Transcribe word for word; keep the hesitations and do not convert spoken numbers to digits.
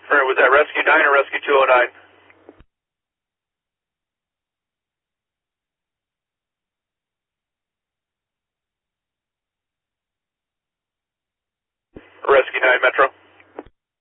Or was that Rescue nine or Rescue two oh nine? Rescue nine Metro.